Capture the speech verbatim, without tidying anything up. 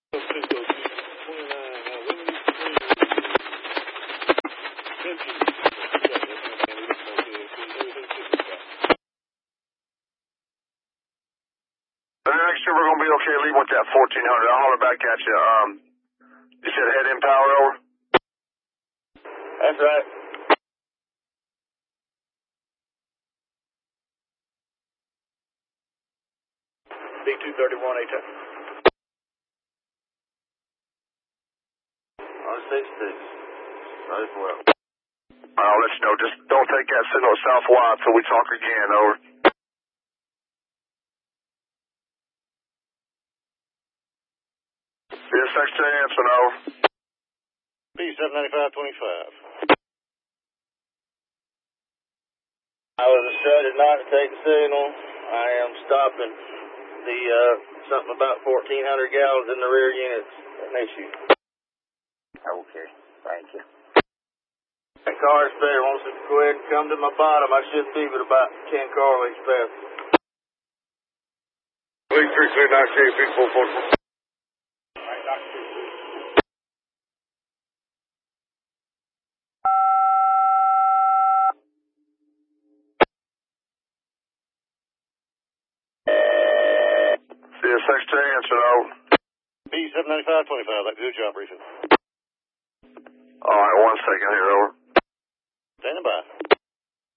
Next year we're gonna be okay. Leave with that fourteen hundred. I'll holler back at you. Um, you said head in power over. That's right. B two thirty-one A ten. On six six. Nice well. I'll let you know. Just don't take that signal south wide till we talk again. Over. Yes, Secretary Anson, over. B seven ninety-five twenty-five. I was instructed not to take the signal. I am stopping the, uh, something about fourteen hundred gallons in the rear units. An issue. Okay, thank you. That car inspector wants to go ahead and come to my bottom. I should be with about ten car lengths past. Three three three nine eight three four four. Yes, Secretary Anson, over. B seven ninety-five twenty-five. That good job briefing. All right, one second here, over. Standing by.